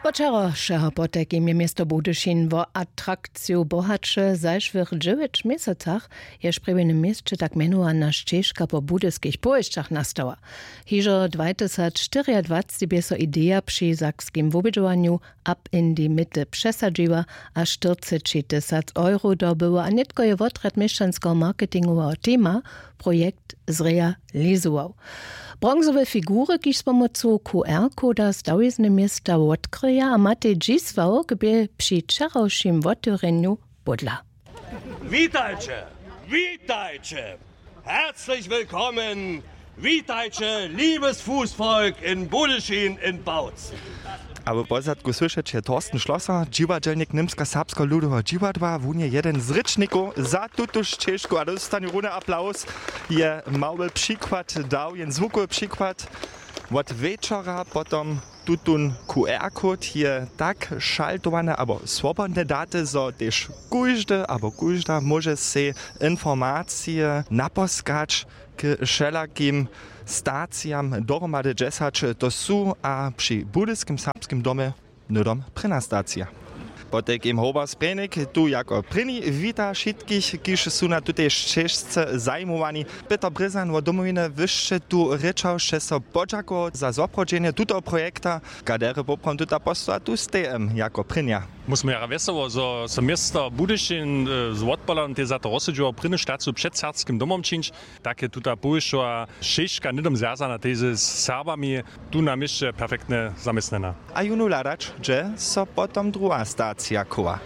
Wczorajszego potek imię miasto Budyszin w atrakcju bohatsze zajszwych 9 miesiącach jest prywilnym mieście tak mianowana ścieżka po budyskich pojściach nastała. Hiżo 2024 by so idea przy sakskim wobydżowaniu ab in die Mitte przesadziła, a 40 000 euro dobyła, a netko je wotret mieszczanskiego marketingowego tema projekt zrealizował. Brązowe figury, kiż z pomocą QR-koda stałizne miasta odkryja, a Matej Dziswał, gdzie przy wczorajszym otworzeniu budla. Witajcie! Witajcie! Herzlich willkommen! Witajcie, liebes Fußvolk in Budyszin in Bautzen. A w pozadku słyszycie Torsten Schlosser, dziwadelnik Nimska-Serbsko ludowa dziwadła, wunie jeden z ryczników za tutu ścieżku, a dostanie runę aplauz. Je mały przykład dał, jen zwykły przykład. Od wieczora potom tutun QR-kod je tak szaltowane, albo swobodne daty, so też każdy, albo każda może se informacje naposkać k wszelakim stacjam dohromady dżesać to su, a przy budyskim serbskim domie nudom pryna stacja. Potek im Hoba Sprenik tu jako pryni wita wszystkich, kiż su na tutej ścieżce zajmowani. Peter Bryzan o domowine wyższe tu ryczał, że so podziako za zaprodzenie tuto projekta, kadery poprom tuta posto, a tu stejem jako prynia. Musimy ja wesoło, so miasto Budyszin z odpalam te za to rozsudžiło pryny štacu przed serbskim domom činč, takie tuta powyszła ścieżka nidom związana z Serbami, tu na mieście perfektne zamysnena. A junu ladać, że so potom druga stacja koła.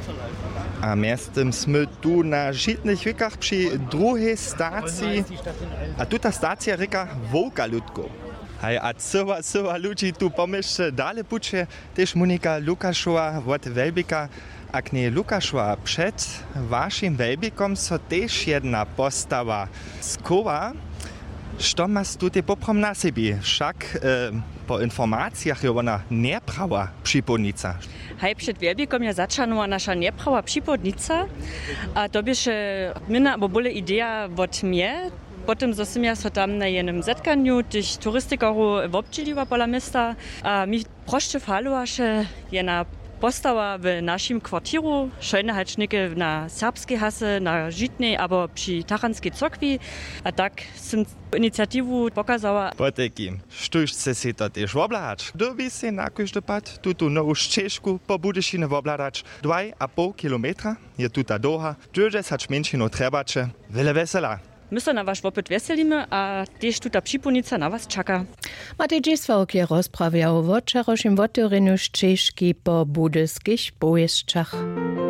A miastem sme tu na żitnych wykach przy drugiej stacji, a tuta stacja ryka Wołka Ludko. Hej, a cyła ludzi tu pomyślcie dalej pucze, też Monika Lukaszowa od Welbika. Ak nie Lukaszowa, przed waszym Welbikom so też jedna postawa z koła. Co masz tutaj poprom na sobie? Wszak po informacjach je ona nieprawa przypodnica. Hej, przed Welbikom je zaczynała nasza nieprawa przypodnica, a to byś mina, albo bole idea od mnie. Potem som ja so tam na jednym zetkaniu tych turystykarów obdzieliła pola miasta, a mi proście faluaše jedna postała w naszym kwartiru, szejne hačniki na serbskiej hasy, na Żitnej, albo przy Tachanskiej Cokwi, a tak som inicjatywę pokazała. Potekim, sztućce si to też oblać. Dobi si na każdy pad tutu nową ścieżku po Budyšinie obladać 2,5 kilometra, je tuta doha, 20 minut trebacze, wiele wesela. My se na wasz opyt weselimy, a też tuta przypunica na was czeka. Matej Dziswał rozprawiał o wczorajszym otworzeniu ścieżki po budyskich pojściach.